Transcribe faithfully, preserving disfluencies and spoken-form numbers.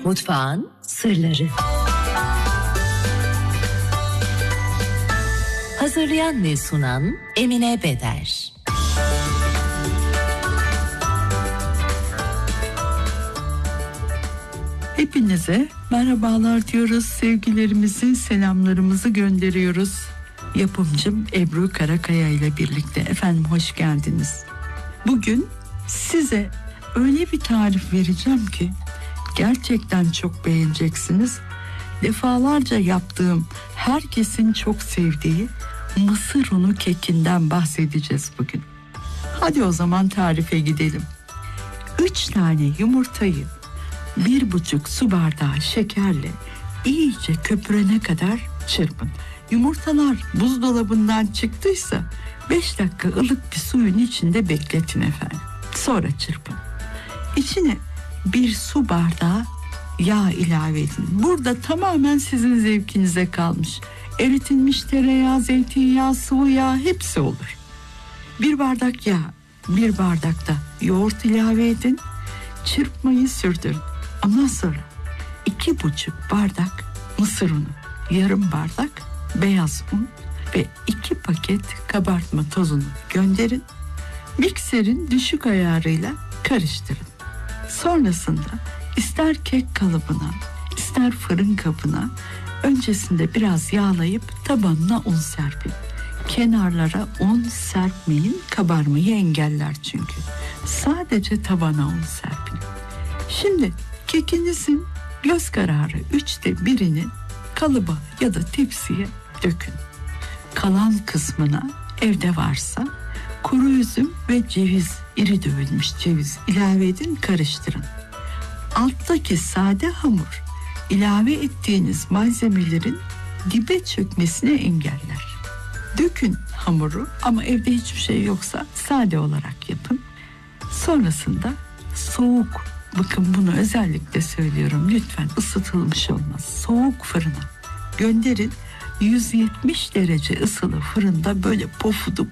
Mutfağın sırları. Hazırlayan ve sunan Emine Beder. Hepinize merhabalar diyoruz, sevgilerimizi, selamlarımızı gönderiyoruz. Yapımcım Ebru Karakaya ile birlikte. Efendim hoş geldiniz. Bugün size öyle bir tarif vereceğim ki gerçekten çok beğeneceksiniz. Defalarca yaptığım, herkesin çok sevdiği mısır unu kekinden bahsedeceğiz bugün. Hadi o zaman tarife gidelim. Üç tane yumurtayı bir buçuk su bardağı şekerle iyice köpürene kadar çırpın. Yumurtalar buzdolabından çıktıysa beş dakika ılık bir suyun içinde bekletin efendim. Sonra çırpın. İçine bir su bardağı yağ ilave edin. Burada tamamen sizin zevkinize kalmış. Eritilmiş tereyağı, zeytinyağı, sıvı yağ hepsi olur. Bir bardak yağ, bir bardak da yoğurt ilave edin. Çırpmayı sürdürün. Ondan sonra iki buçuk bardak mısır unu, yarım bardak beyaz un ve iki paket kabartma tozunu gönderin. Mikserin düşük ayarıyla karıştırın. Sonrasında ister kek kalıbına, ister fırın kabına öncesinde biraz yağlayıp tabanına un serpin. Kenarlara un serpmeyin, kabarmayı engeller çünkü. Sadece tabana un serpin. Şimdi kekinizin göz kararı üçte birini kalıba ya da tepsiye dökün. Kalan kısmına evde varsa kuru üzüm ve ceviz, iri dövülmüş ceviz ilave edin, karıştırın. Alttaki sade hamur ilave ettiğiniz malzemelerin dibe çökmesine engeller. Dökün hamuru ama evde hiçbir şey yoksa sade olarak yapın. Sonrasında soğuk, bakın bunu özellikle söylüyorum, lütfen ısıtılmış olmaz, soğuk fırına gönderin. yüz yetmiş derece ısılı fırında böyle pofuduk